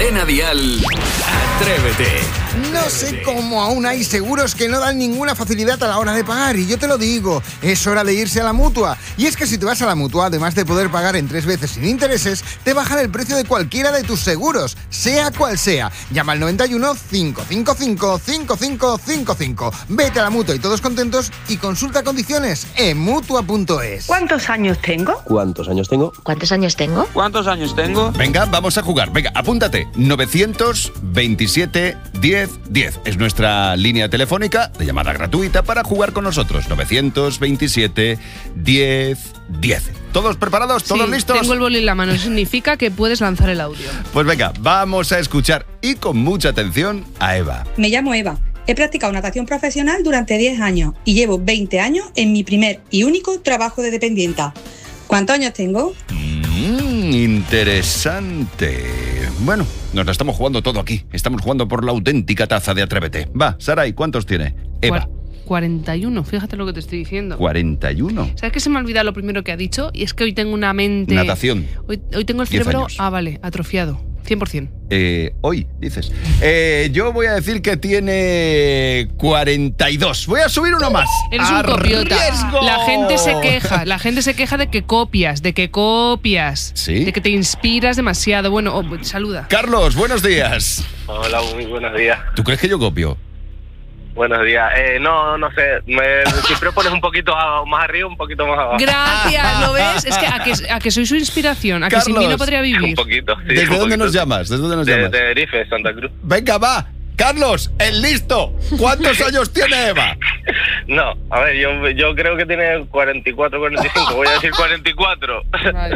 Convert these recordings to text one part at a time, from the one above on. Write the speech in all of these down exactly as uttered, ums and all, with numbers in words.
Cadena Dial, Atrévete. No sé cómo aún hay seguros que no dan ninguna facilidad a la hora de pagar, y yo te lo digo, es hora de irse a la Mutua. Y es que si te vas a la Mutua, además de poder pagar en tres veces sin intereses, te bajan el precio de cualquiera de tus seguros, sea cual sea. Llama al noventa y uno, cinco cinco cinco, cinco cinco cinco cinco. Vete a la Mutua y todos contentos, y consulta condiciones en mutua punto es. ¿Cuántos años tengo? ¿Cuántos años tengo? ¿Cuántos años tengo? ¿Cuántos años tengo? Venga, vamos a jugar. Venga, apúntate. novecientos veintisiete diez diez. Es nuestra línea telefónica de llamada gratuita para jugar con nosotros. novecientos veintisiete diez diez. ¿Todos preparados? ¿Todos sí, listos? Tengo el boli en la mano. Eso significa que puedes lanzar el audio. Pues venga, vamos a escuchar y con mucha atención a Eva. Me llamo Eva. He practicado natación profesional durante diez años y llevo veinte años en mi primer y único trabajo de dependienta. ¿Cuántos años tengo? Mm, interesante. Bueno, nos la estamos jugando todo aquí. Estamos jugando por la auténtica taza de Atrévete. Va, Saray, ¿cuántos tiene? Eva. cuarenta y uno, fíjate lo que te estoy diciendo. cuarenta y uno. ¿Sabes que se me ha olvidado lo primero que ha dicho? Y es que hoy tengo una mente... Natación. Hoy, hoy tengo el cerebro, ah, vale, atrofiado. cien por ciento. Eh, hoy, dices. Eh, yo voy a decir que tiene cuarenta y dos. Voy a subir uno más. Eres un copiota. La gente se queja, la gente se queja de que copias, de que copias. ¿Sí? De que te inspiras demasiado. Bueno, oh, saluda. Carlos, buenos días. Hola, muy buenos días. ¿Tú crees que yo copio? Buenos días. Eh, no, no sé. Me, siempre pones un poquito más arriba, un poquito más abajo. Gracias, ¿lo ves? Es que a que, a que soy su inspiración, a que Carlos, sin mí no podría vivir. Un poquito. Sí, ¿Desde un dónde poquito. nos llamas? ¿Desde dónde nos de, llamas? De Tenerife, Santa Cruz. Venga, va. Carlos, el listo. ¿Cuántos años tiene Eva? No, a ver, yo, yo creo que tiene cuarenta y cuatro, cuarenta y cinco. Voy a decir cuarenta y cuatro. Vale.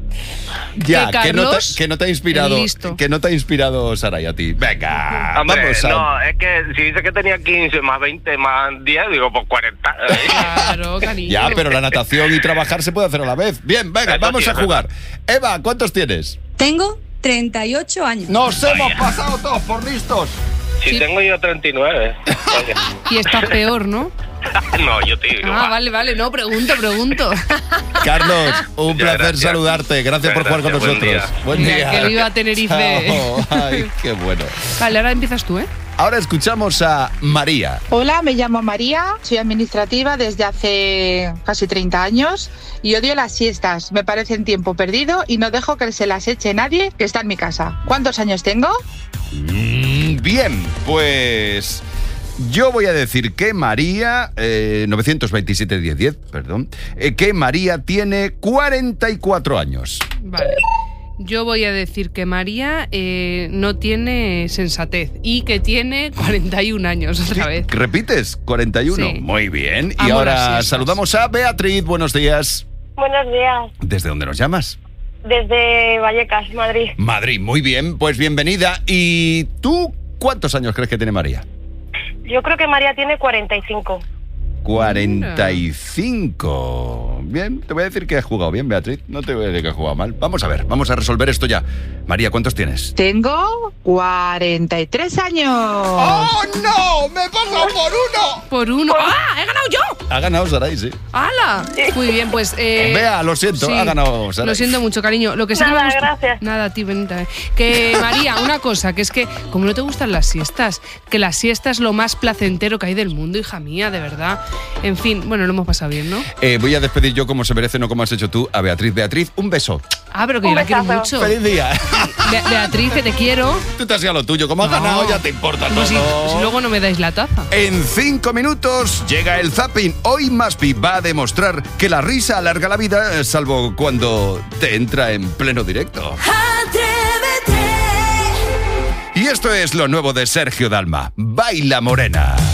Ya, que que no, te, Carlos, que no te ha inspirado, listo. que no te ha inspirado Saray a ti. Venga, Hombre, vamos a... no, es que si dice que tenía quince más veinte más diez, digo, pues cuarenta. Claro, cariño. Ya, pero la natación y trabajar se puede hacer a la vez. Bien, venga, Eso vamos sí, a es jugar. Eva, ¿cuántos tienes? Tengo treinta y ocho años. Nos hemos pasado todos por listos. Si Sí. tengo yo treinta y nueve. Oye. Y estás peor, ¿no? No, yo te digo. Ah, va. vale, vale, no, pregunto, pregunto. Carlos, un Ya, placer gracias. saludarte. Gracias por jugar con Gracias, buen nosotros. día. Buen Mira, día. que viva Tenerife. Chao. Ay, qué bueno. Vale, ahora empiezas tú, ¿eh? Ahora escuchamos a María. Hola, me llamo María, soy administrativa desde hace casi treinta años y odio las siestas, me parecen tiempo perdido y no dejo que se las eche nadie que está en mi casa. ¿Cuántos años tengo? Mm, bien, pues yo voy a decir que María, eh, novecientos veintisiete diez diez, perdón, eh, que María tiene cuarenta y cuatro años. Vale. Yo voy a decir que María eh, no tiene sensatez y que tiene cuarenta y un años otra vez. ¿Repites? cuarenta y uno. Sí. Muy bien. Y Amo las ahora siestas. saludamos a Beatriz. Buenos días. Buenos días, ¿Desde dónde nos llamas? desde Vallecas, Madrid. Madrid. Muy bien, pues bienvenida. ¿Y tú cuántos años crees que tiene María? Yo creo que María tiene cuarenta y cinco. cuarenta y cinco. Bien, te voy a decir que has jugado bien, Beatriz. No te voy a decir que has jugado mal. Vamos a ver, vamos a resolver esto ya. María, ¿cuántos tienes? Tengo cuarenta y tres años. ¡Oh, no! ¡Me he pasado por uno! Por uno. ¡Ah! ¡He ganado yo! Ha ganado Saray, sí. ¡Hala! Muy bien, pues... Eh, Vea, lo siento, sí, ha ganado Saray. Lo siento mucho, cariño. Lo que sí que Nada, me gusta... gracias. Nada, tío, Benita. eh. Que, María, una cosa, que es que, como no te gustan las siestas, que la siesta es lo más placentero que hay del mundo, hija mía, de verdad. En fin, bueno, lo hemos pasado bien, ¿no? Eh, voy a despedir yo como se merece, no como has hecho tú, a Beatriz. Beatriz, un beso. Ah, pero que Un yo la quiero besazo. mucho. ¡Feliz día! Be- Beatriz, que te quiero. Tú te has ido a lo tuyo. Como has No. ganado, ya te importa todo. Pues si, si luego no me dais la taza. En cinco minutos llega el zapping. Hoy Maspi va a demostrar que la risa alarga la vida, salvo cuando te entra en pleno directo. Y esto es lo nuevo de Sergio Dalma. Baila Morena.